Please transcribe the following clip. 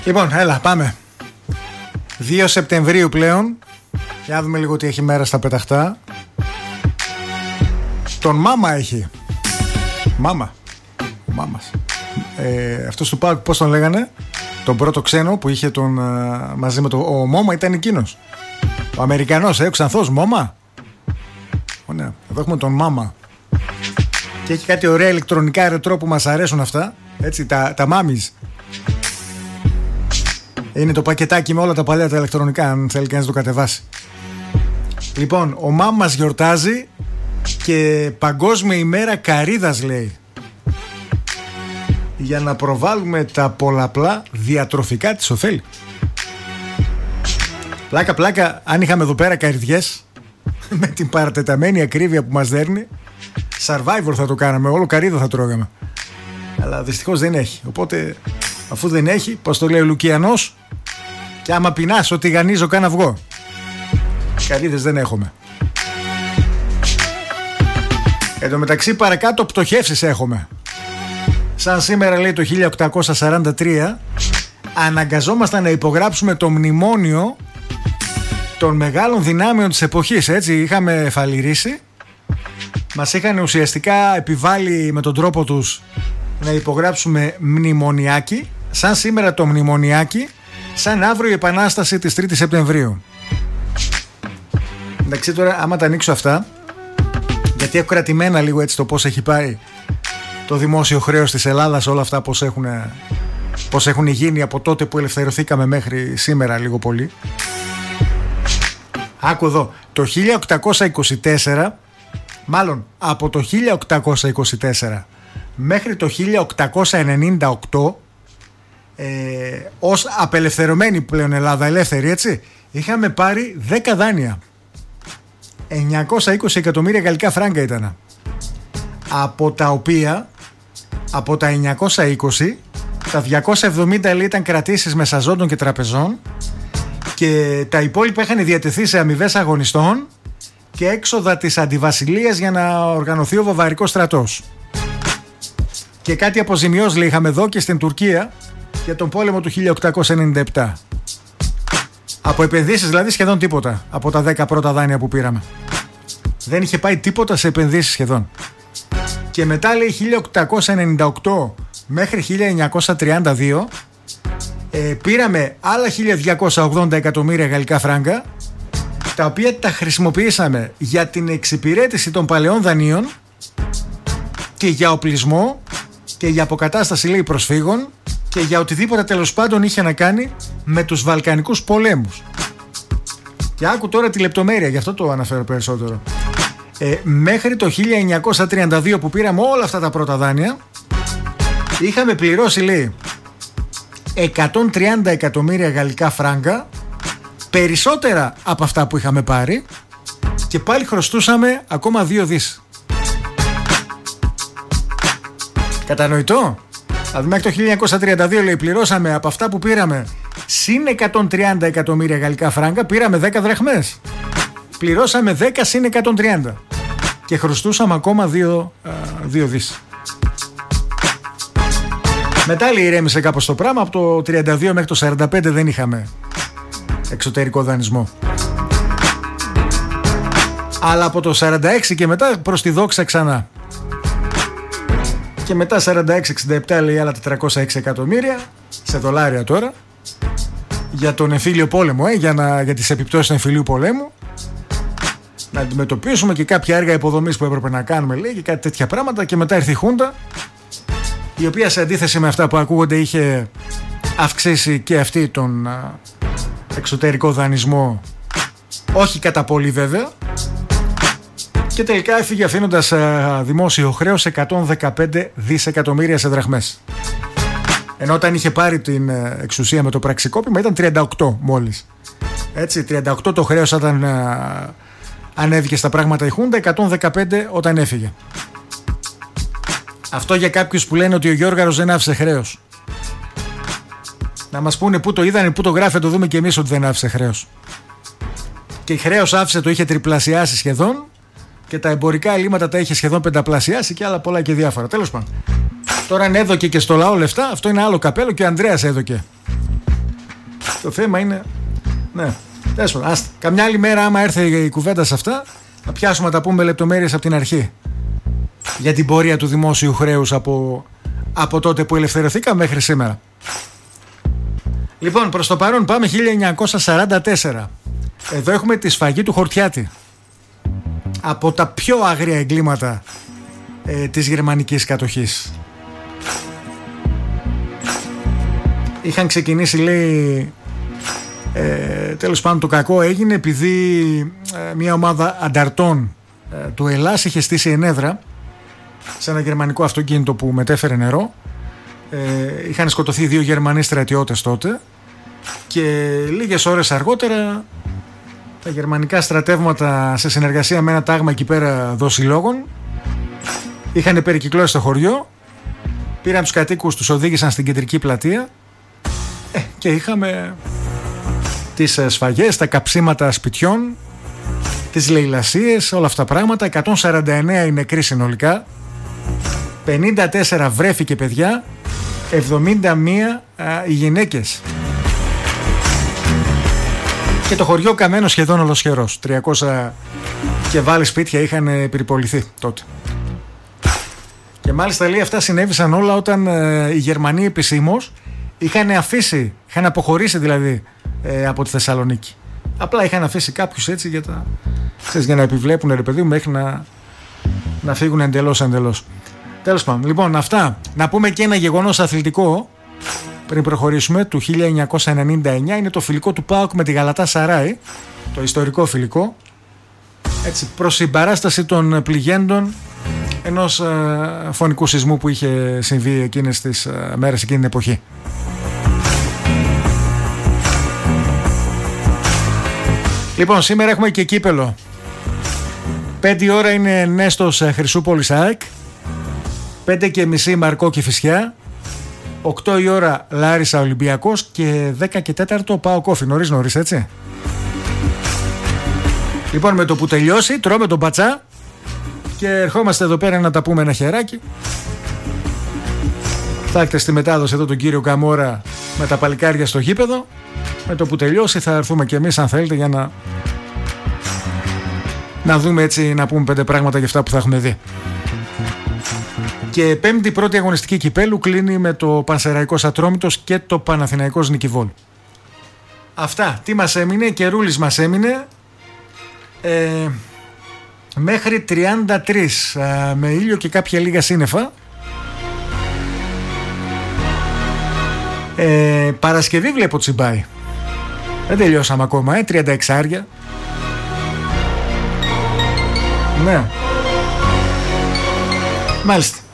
Λοιπόν, έλα, πάμε. 2 Σεπτεμβρίου πλέον. Για να δούμε λίγο τι έχει μέρα στα πεταχτά. Τον Μάμα έχει. Μάμα. Μάμας. Αυτός του ΠΑΟΚ, πώς τον λέγανε? Τον πρώτο ξένο που είχε τον μαζί με το... Ο Μόμα ήταν εκείνος. Ο Αμερικανός, ο Ξανθός, Μόμα. Ναι, εδώ έχουμε τον Μάμα. Και έχει κάτι ωραία ηλεκτρονικά ρετρό που μας αρέσουν αυτά. Έτσι, τα μάμις. Είναι το πακετάκι με όλα τα παλιά τα ηλεκτρονικά, αν θέλει κανείς να το κατεβάσει. Λοιπόν, ο Μάμας γιορτάζει και Παγκόσμια ημέρα καρύδας, λέει. Για να προβάλλουμε τα πολλαπλά διατροφικά της ωφέλη. Πλάκα πλάκα, αν είχαμε εδώ πέρα καρυδιές, με την παρατεταμένη ακρίβεια που μας δέρνει, Survivor θα το κάναμε, όλο καρύδα θα τρώγαμε. Αλλά δυστυχώς δεν έχει. Οπότε, αφού δεν έχει, πώς το λέει ο Λουκιανός, και άμα πεινάς ότι γανίζω κάνα αυγό. Καρύδες δεν έχουμε. Εν τω μεταξύ παρακάτω πτωχεύσεις έχουμε. Σαν σήμερα, λέει, το 1843 αναγκαζόμασταν να υπογράψουμε το μνημόνιο των μεγάλων δυνάμεων της εποχής. Έτσι, είχαμε φαλιρίσει. Μας είχαν ουσιαστικά επιβάλει με τον τρόπο τους να υπογράψουμε μνημονιάκι. Σαν σήμερα το μνημονιάκι, σαν αύριο η Επανάσταση της 3ης Σεπτεμβρίου. Εντάξει, τώρα άμα τα ανοίξω αυτά, γιατί έχω κρατημένα λίγο έτσι το πώς έχει πάει το δημόσιο χρέος της Ελλάδας, όλα αυτά πώς έχουν γίνει από τότε που ελευθερωθήκαμε μέχρι σήμερα λίγο πολύ. Άκου εδώ, το 1824, μάλλον από το 1824 μέχρι το 1898, ως απελευθερωμένη πλέον Ελλάδα, ελεύθερη, έτσι, είχαμε πάρει 10 δάνεια. 920 εκατομμύρια γαλλικά φράγκα ήταν. Από τα οποία, από τα 920, τα 270 ήταν κρατήσεις μεσαζόντων και τραπεζών και τα υπόλοιπα είχαν διατεθεί σε αμοιβές αγωνιστών και έξοδα της αντιβασιλείας για να οργανωθεί ο βαβαρικός στρατός. Και κάτι αποζημιώσεις, λέει, είχαμε εδώ και στην Τουρκία για τον πόλεμο του 1897. Από επενδύσεις δηλαδή σχεδόν τίποτα από τα 10 πρώτα δάνεια που πήραμε. Δεν είχε πάει τίποτα σε επενδύσεις σχεδόν. Και μετά, λέει, 1898 μέχρι 1932 πήραμε άλλα 1280 εκατομμύρια γαλλικά φράγκα, τα οποία τα χρησιμοποιήσαμε για την εξυπηρέτηση των παλαιών δανείων και για οπλισμό και για αποκατάσταση, λέει, προσφύγων και για οτιδήποτε τέλος πάντων είχε να κάνει με τους Βαλκανικούς πολέμους. Και άκου τώρα τη λεπτομέρεια, γι' αυτό το αναφέρω περισσότερο. Μέχρι το 1932 που πήραμε όλα αυτά τα πρώτα δάνεια, είχαμε πληρώσει, λέει, 130 εκατομμύρια γαλλικά φράγκα, περισσότερα από αυτά που είχαμε πάρει, και πάλι χρωστούσαμε ακόμα 2 δις. Κατανοητό? Δηλαδή μέχρι το 1932, λέει, πληρώσαμε από αυτά που πήραμε συν 130 εκατομμύρια γαλλικά φράγκα, πήραμε 10 δραχμές. Πληρώσαμε 10 συν 130 και χρωστούσαμε ακόμα 2 δις. Μετά, λέει, ηρέμησε κάπως το πράγμα. Από το 32 μέχρι το 45 δεν είχαμε εξωτερικό δανεισμό. Αλλά από το 46 και μετά προς τη δόξα ξανά. Και μετά 46-67, λέει, άλλα 406 εκατομμύρια σε δολάρια τώρα για τον εμφύλιο πόλεμο, για τις επιπτώσεις του εμφυλίου πολέμου, να αντιμετωπίσουμε και κάποια έργα υποδομής που έπρεπε να κάνουμε, λέει, και κάτι τέτοια πράγματα. Και μετά ήρθε η Χούντα, η οποία σε αντίθεση με αυτά που ακούγονται είχε αυξήσει και αυτή τον εξωτερικό δανεισμό, όχι κατά πολύ βέβαια, και τελικά έφυγε αφήνοντας δημόσιο χρέος 115 δισεκατομμύρια σε δραχμές. Ενώ όταν είχε πάρει την εξουσία με το πραξικόπημα ήταν 38 μόλις. Έτσι, 38 το χρέος όταν ανέβηκε στα πράγματα η Χούντα, 115 όταν έφυγε. Αυτό για κάποιους που λένε ότι ο Γιώργαρος δεν άφησε χρέος. Να μας πούνε πού το είδανε, πού το γράφει, το δούμε και εμείς ότι δεν άφησε χρέος. Και χρέος άφησε, το είχε τριπλασιάσει σχεδόν, και τα εμπορικά ελλείμματα τα είχε σχεδόν πενταπλασιάσει και άλλα πολλά και διάφορα. Τέλος πάντων. Τώρα αν έδωκε και στο λαό λεφτά, αυτό είναι άλλο καπέλο, και ο Ανδρέας έδωκε. Το θέμα είναι. Ναι, άστα. Καμιά άλλη μέρα, άμα έρθει η κουβέντα σε αυτά, θα πιάσουμε να τα πούμε λεπτομέρειες από την αρχή. Για την πορεία του δημόσιου χρέους από τότε που ελευθερωθήκαμε μέχρι σήμερα. Λοιπόν, προς το παρόν πάμε 1944. Εδώ έχουμε τη σφαγή του Χορτιάτη. Από τα πιο άγρια εγκλήματα της γερμανικής κατοχής. Είχαν ξεκινήσει, λέει, τέλος πάντων το κακό έγινε επειδή μια ομάδα ανταρτών του Ελλάς είχε στήσει ενέδρα σε ένα γερμανικό αυτοκίνητο που μετέφερε νερό. Είχαν σκοτωθεί 2 Γερμανοί στρατιώτες τότε και λίγες ώρες αργότερα τα γερμανικά στρατεύματα, σε συνεργασία με ένα τάγμα εκεί πέρα δοσιλόγων, είχαν περικυκλώσει το χωριό, πήραν τους κατοίκους, τους οδήγησαν στην κεντρική πλατεία και είχαμε τις σφαγές, τα καψίματα σπιτιών, τις λαιλασίες, όλα αυτά τα πράγματα. 149 οι νεκροί συνολικά, 54 βρέφη και παιδιά, 71 οι γυναίκες. Και το χωριό καμένο σχεδόν ολοσχερός. 300 και βάλει σπίτια είχαν περιποληθεί τότε. Και μάλιστα, λέει, αυτά συνέβησαν όλα όταν οι Γερμανοί επισήμως είχαν αποχωρήσει δηλαδή από τη Θεσσαλονίκη. Απλά είχαν αφήσει κάποιους έτσι για να επιβλέπουν, ρε παιδί μου, μέχρι να φύγουν εντελώς. Τέλος πάντων, λοιπόν, αυτά. Να πούμε και ένα γεγονός αθλητικό πριν προχωρήσουμε, του 1999. Είναι το φιλικό του ΠΑΟΚ με τη Γαλατά Σαράι, το ιστορικό φιλικό, έτσι, προς συμπαράσταση των πληγέντων ενός φωνικού σεισμού που είχε συμβεί εκείνες τις μέρες, εκείνη την εποχή. Λοιπόν, σήμερα έχουμε και κύπελο. 5 ώρα είναι Νέστος Χρυσούπολης ΑΕΚ, 5:30 Μαρκό Κηφισιά, 8 η ώρα Λάρισα Ολυμπιακός και 10 και 4 ΠΑΟΚ Όφη. Νωρίς, έτσι. Λοιπόν, με το που τελειώσει τρώμε τον πατσά και ερχόμαστε εδώ πέρα να τα πούμε ένα χεράκι. Θα έχετε στη μετάδοση εδώ τον κύριο Καμόρα με τα παλικάρια στο γήπεδο. Με το που τελειώσει θα έρθουμε και εμείς, αν θέλετε, για να δούμε, έτσι, να πούμε 5 πράγματα για αυτά που θα έχουμε δει. Και πέμπτη πρώτη αγωνιστική κυπέλου κλείνει με το Πανσεραϊκός Ατρόμητος και το Παναθηναϊκός Νικηβόλ. Αυτά. Τι μας έμεινε? Καιρούλης μας έμεινε μέχρι 33 με ήλιο και κάποια λίγα σύννεφα. Παρασκευή βλέπω τσιμπάει. Δεν τελειώσαμε ακόμα, 36. Ναι. Μάλιστα.